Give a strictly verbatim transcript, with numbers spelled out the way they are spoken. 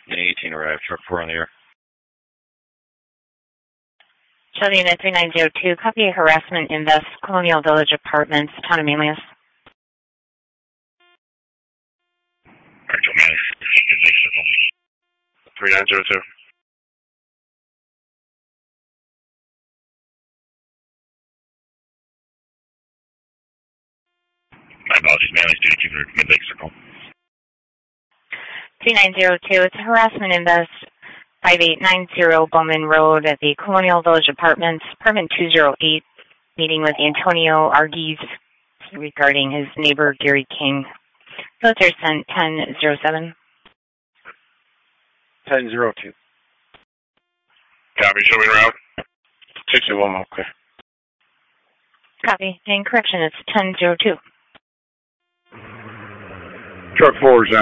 eighteen arrived, truck four on the air. Shell Unit three nine zero two, copy harassment invest, Colonial Village Apartments, Town of Manlius. Actual Manlius, three nine zero two. My apologies, Manlius, duty two hundred, Mid-Lake Circle. three nine zero two, it's harassment invest, five eight nine zero Bowman Road at the Colonial Village Apartments, apartment two oh eight, meeting with Antonio Argies regarding his neighbor, Gary King. Filter sent ten oh seven. ten oh two. Copy, show me route. six oh one, okay. Copy. And correction, it's ten oh two. Truck four is